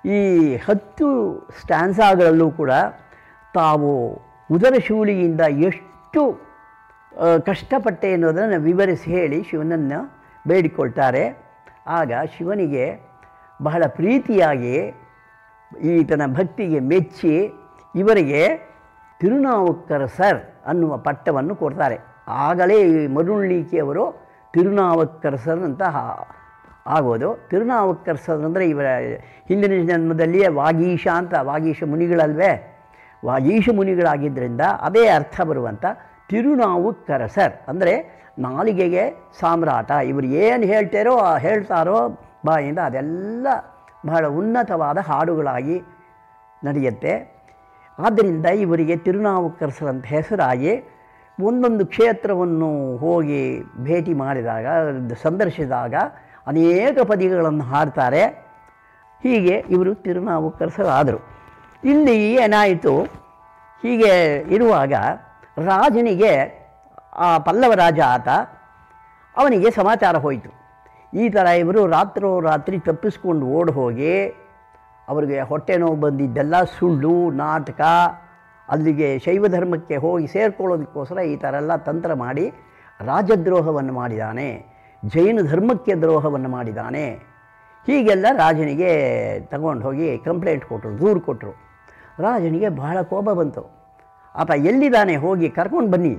ಈ 10 ಸ್ಟ್ಯಾನ್ಸಾಗಳಲ್ಲೂ ಕೂಡ ತಾವು ಉದರ ಶೂಲಿಯಿಂದ ಎಷ್ಟು ಕಷ್ಟಪಟ್ಟೆ ಅನ್ನೋದನ್ನು ವಿವರಿಸಿ ಹೇಳಿ ಶಿವನನ್ನು ಬೇಡಿಕೊಳ್ತಾರೆ. ಆಗ ಶಿವನಿಗೆ ಬಹಳ ಪ್ರೀತಿಯಾಗಿ ಈತನ ಭಕ್ತಿಗೆ ಮೆಚ್ಚಿ ಇವರಿಗೆ ತಿರುನಾವುಕ್ಕರಸರ್ ಅನ್ನುವ ಪಟ್ಟವನ್ನು ಕೊಡ್ತಾರೆ. ಆಗಲೇ ಮರುಳ್ಳಿಕೆಯವರು ತಿರುನಾವುಕ್ಕರಸರ್ ಅಂತ ಆಗೋದು. ತಿರುನಾವುಕ್ಕರಸರ್ ಅಂದರೆ ಇವರ ಹಿಂದಿನ ಜನ್ಮದಲ್ಲಿಯೇ ವಾಗೀಶ ಅಂತ, ವಾಗೀಶ ಮುನಿಗಳಲ್ವೇ, ವಾಗೀಶ ಮುನಿಗಳಾಗಿದ್ದರಿಂದ ಅದೇ ಅರ್ಥ ಬರುವಂಥ ತಿರುನಾವುಕ್ಕರಸರ್ ಅಂದರೆ ನಾಲಿಗೆಗೆ ಸಾಮ್ರಾಟ. ಇವರು ಏನು ಹೇಳ್ತಾರೋ ಬಾಯಿಂದ ಅದೆಲ್ಲ ಬಹಳ ಉನ್ನತವಾದ ಹಾಡುಗಳಾಗಿ ನಡೆಯುತ್ತೆ. ಆದ್ದರಿಂದ ಇವರಿಗೆ ತಿರುನಾವುಕ್ಕರಸರ್ ಅಂತ ಹೆಸರಾಗಿ ಒಂದೊಂದು ಕ್ಷೇತ್ರವನ್ನು ಹೋಗಿ ಭೇಟಿ ಮಾಡಿದಾಗ, ಸಂದರ್ಶಿಸಿದಾಗ ಅನೇಕ ಪದಿಗಳನ್ನು ಹಾಡ್ತಾರೆ. ಹೀಗೆ ಇವರು ತಿರುನಾವುಕ್ಕರಸರಾದರು. ಇಲ್ಲಿ ಏನಾಯಿತು, ಹೀಗೆ ಇರುವಾಗ ರಾಜನಿಗೆ, ಆ ಪಲ್ಲವ ರಾಜ ಆತ, ಅವನಿಗೆ ಸಮಾಚಾರ ಹೋಯಿತು. ಈ ಥರ ಇವರು ರಾತ್ರೋರಾತ್ರಿ ತಪ್ಪಿಸ್ಕೊಂಡು ಓಡಿ ಹೋಗಿ, ಅವರಿಗೆ ಹೊಟ್ಟೆ ನೋವು ಬಂದಿದ್ದೆಲ್ಲ ಸುಳ್ಳು ನಾಟಕ, ಅಲ್ಲಿಗೆ ಶೈವ ಧರ್ಮಕ್ಕೆ ಹೋಗಿ ಸೇರ್ಕೊಳ್ಳೋದಕ್ಕೋಸ್ಕರ ಈ ಥರ ಎಲ್ಲ ತಂತ್ರ ಮಾಡಿ ರಾಜದ್ರೋಹವನ್ನು ಮಾಡಿದ್ದಾನೆ, ಜೈನ ಧರ್ಮಕ್ಕೆ ದ್ರೋಹವನ್ನು ಮಾಡಿದ್ದಾನೆ. ಹೀಗೆಲ್ಲ ರಾಜನಿಗೆ ತಗೊಂಡು ಹೋಗಿ ಕಂಪ್ಲೇಂಟ್ ಕೊಟ್ಟರು, ದೂರು ಕೊಟ್ಟರು. ರಾಜನಿಗೆ ಬಹಳ ಕೋಪ ಬಂತು. ಆತ ಎಲ್ಲಿದ್ದಾನೆ, ಹೋಗಿ ಕರ್ಕೊಂಡು ಬನ್ನಿ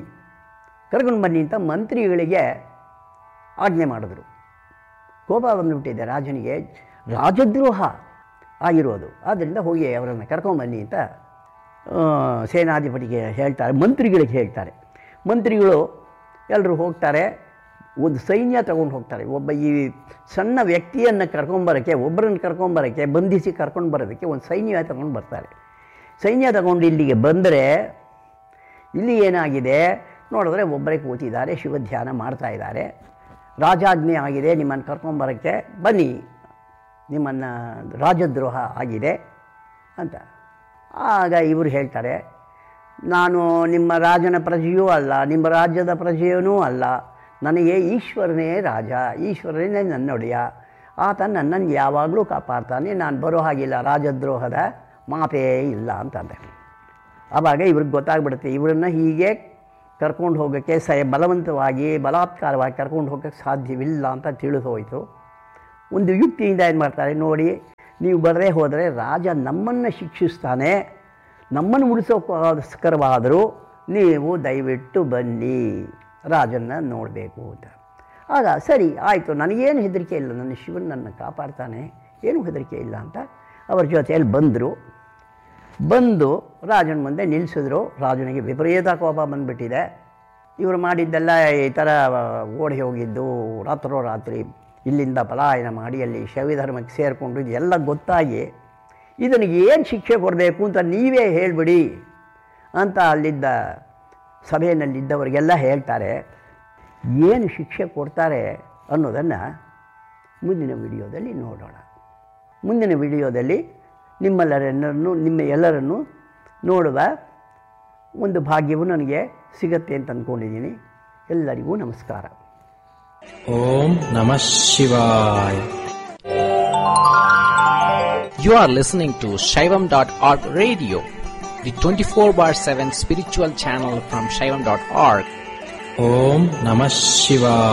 ಅಂತ ಮಂತ್ರಿಗಳಿಗೆ ಆಜ್ಞೆ ಮಾಡಿದ್ರು. ಕೋಪ ಬಂದುಬಿಟ್ಟಿದೆ ರಾಜನಿಗೆ, ರಾಜದ್ರೋಹ ಆಗಿರೋದು. ಆದ್ದರಿಂದ ಹೋಗಿ ಅವರನ್ನು ಕರ್ಕೊಂಡ್ಬನ್ನಿ ಅಂತ ಸೇನಾಧಿಪತಿಗೆ ಹೇಳ್ತಾರೆ, ಮಂತ್ರಿಗಳಿಗೆ ಹೇಳ್ತಾರೆ. ಮಂತ್ರಿಗಳು ಎಲ್ಲರೂ ಹೋಗ್ತಾರೆ, ಒಂದು ಸೈನ್ಯ ತಗೊಂಡು ಹೋಗ್ತಾರೆ. ಒಬ್ಬ ಈ ಸಣ್ಣ ವ್ಯಕ್ತಿಯನ್ನು ಒಬ್ಬರನ್ನು ಕರ್ಕೊಂಬರೋಕ್ಕೆ, ಬಂಧಿಸಿ ಕರ್ಕೊಂಡು ಬರೋದಕ್ಕೆ ಒಂದು ಸೈನ್ಯ ತಗೊಂಡು ಬರ್ತಾರೆ. ಸೈನ್ಯ ತಗೊಂಡು ಇಲ್ಲಿಗೆ ಬಂದರೆ, ಇಲ್ಲಿ ಏನಾಗಿದೆ ನೋಡಿದ್ರೆ ಒಬ್ಬರೇ ಕೂತಿದ್ದಾರೆ, ಶಿವಧ್ಯಾನ ಮಾಡ್ತಾಯಿದ್ದಾರೆ. ರಾಜಾಜ್ಞೆ ಆಗಿದೆ, ನಿಮ್ಮನ್ನು ಕರ್ಕೊಂಬರೋಕ್ಕೆ ಬನ್ನಿ, ನಿಮ್ಮನ್ನು ರಾಜದ್ರೋಹ ಆಗಿದೆ ಅಂತ. ಆಗ ಇವರು ಹೇಳ್ತಾರೆ, ನಾನು ನಿಮ್ಮ ರಾಜನ ಪ್ರಜೆಯೂ ಅಲ್ಲ, ನಿಮ್ಮ ರಾಜ್ಯದ ಪ್ರಜೆಯೂ ಅಲ್ಲ, ನನಗೆ ಈಶ್ವರನೇ ರಾಜ, ಈಶ್ವರನೇ ನನ್ನೊಡೆಯ, ಆತ ನನ್ನನ್ನು ಯಾವಾಗಲೂ ಕಾಪಾಡ್ತಾನೆ, ನಾನು ಬರೋ ಹಾಗಿಲ್ಲ, ರಾಜದ್ರೋಹದ ಮಾತೇ ಇಲ್ಲ ಅಂತಂದೆ. ಆವಾಗ ಇವ್ರಿಗೆ ಗೊತ್ತಾಗ್ಬಿಡುತ್ತೆ, ಇವರನ್ನು ಹೀಗೆ ಕರ್ಕೊಂಡು ಹೋಗೋಕ್ಕೆ ಬಲವಂತವಾಗಿ ಬಲಾತ್ಕಾರವಾಗಿ ಕರ್ಕೊಂಡು ಹೋಗೋಕ್ಕೆ ಸಾಧ್ಯವಿಲ್ಲ ಅಂತ ತಿಳಿದು ಹೋಯಿತು. ಒಂದು ಯುಕ್ತಿಯಿಂದ ಏನು ಮಾಡ್ತಾರೆ ನೋಡಿ, ನೀವು ಬರದೇ ಹೋದರೆ ರಾಜ ನಮ್ಮನ್ನು ಶಿಕ್ಷಿಸ್ತಾನೆ, ನಮ್ಮನ್ನು ಉಳಿಸೋಕ್ಕೋಸ್ಕರವಾದರೂ ನೀವು ದಯವಿಟ್ಟು ಬನ್ನಿ, ರಾಜನ್ನು ನೋಡಬೇಕು ಅಂತ. ಆಗ ಸರಿ ಆಯಿತು, ನನಗೇನು ಹೆದರಿಕೆ ಇಲ್ಲ, ನನ್ನ ಶಿವನ್ ನನ್ನ ಕಾಪಾಡ್ತಾನೆ, ಏನೂ ಹೆದರಿಕೆ ಇಲ್ಲ ಅಂತ ಅವ್ರ ಜೊತೆಯಲ್ಲಿ ಬಂದು ರಾಜನ ಮುಂದೆ ನಿಲ್ಲಿಸಿದ್ರು. ರಾಜನಿಗೆ ವಿಪರೀತ ಕೋಪ ಬಂದುಬಿಟ್ಟಿದೆ. ಇವರು ಮಾಡಿದ್ದೆಲ್ಲ ಈ ಥರ ಓಡಿ ಹೋಗಿದ್ದು, ರಾತ್ರೋರಾತ್ರಿ ಇಲ್ಲಿಂದ ಪಲಾಯನ ಮಾಡಿ ಅಲ್ಲಿ ಶೈವ ಧರ್ಮಕ್ಕೆ ಸೇರಿಕೊಂಡು ಇದೆಲ್ಲ ಗೊತ್ತಾಗಿ ಇದನಿಗೆ ಏನು ಶಿಕ್ಷೆ ಕೊಡಬೇಕು ಅಂತ ನೀವೇ ಹೇಳಿಬಿಡಿ ಅಂತ ಅಲ್ಲಿದ್ದ ಸಭೆಯಲ್ಲಿದ್ದವರಿಗೆಲ್ಲ ಹೇಳ್ತಾರೆ. ಏನು ಶಿಕ್ಷೆ ಕೊಡ್ತಾರೆ ಅನ್ನೋದನ್ನು ಮುಂದಿನ ವಿಡಿಯೋದಲ್ಲಿ ನೋಡೋಣ. ಮುಂದಿನ ವಿಡಿಯೋದಲ್ಲಿ ನಿಮ್ಮ ಎಲ್ಲರನ್ನು ನೋಡುವ ಒಂದು ಭಾಗ್ಯವು ನನಗೆ ಸಿಗತ್ತೆ ಅಂತ ಅಂದ್ಕೊಂಡಿದ್ದೀನಿ. ಎಲ್ಲರಿಗೂ ನಮಸ್ಕಾರ. ಓಂ ನಮಃ ಶಿವಾಯ. You are listening to Shaivam.org radio, the 24/7 spiritual channel from Shaivam.org. Om Namah Shivaya.